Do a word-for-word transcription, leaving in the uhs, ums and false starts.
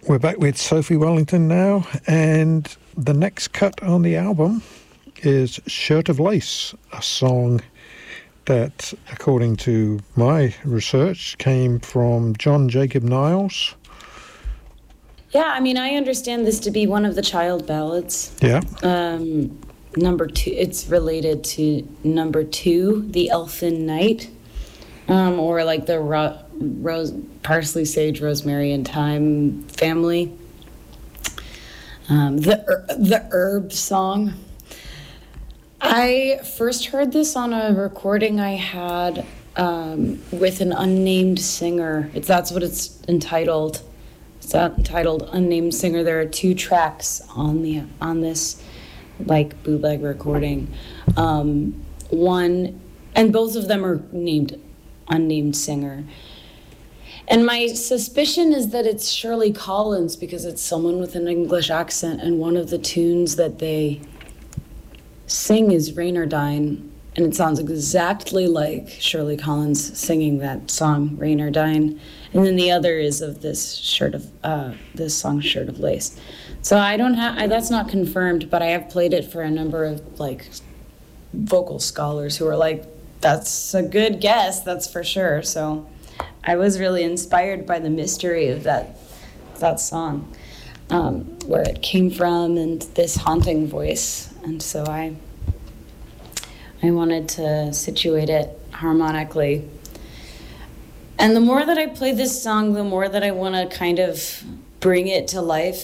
We're back with Sophie Wellington now, and the next cut on the album is Shirt of Lace, a song that, according to my research, came from John Jacob Niles. Yeah, I mean, I understand this to be one of the child ballads. Yeah. Um, number two, it's related to number two, The Elfin Knight, um, or like the ro- rose, parsley, sage, rosemary, and thyme family. Um, the the herb song. I first heard this on a recording I had um, with an unnamed singer. It's that's what it's entitled. It's entitled "Unnamed Singer." There are two tracks on the on this like bootleg recording. Um, one, and both of them are named "Unnamed Singer." And my suspicion is that it's Shirley Collins because it's someone with an English accent, and one of the tunes that they sing is Raynardine, and it sounds exactly like Shirley Collins singing that song Raynardine. And then the other is of this shirt of uh, this song Shirt of Lace. So I don't have that's not confirmed, but I have played it for a number of like vocal scholars who are like, that's a good guess, that's for sure. So I was really inspired by the mystery of that that song, um, where it came from, and this haunting voice. And so I I wanted to situate it harmonically. And the more that I play this song, the more that I want to kind of bring it to life